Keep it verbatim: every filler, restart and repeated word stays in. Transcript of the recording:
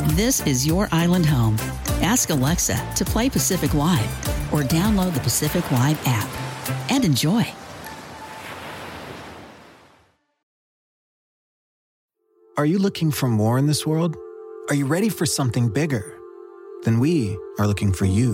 This is your island home. Ask Alexa to play Pacific Live or download the Pacific Live app and enjoy. Are you looking for more in this world? Are you ready for something bigger? Then we are looking for you.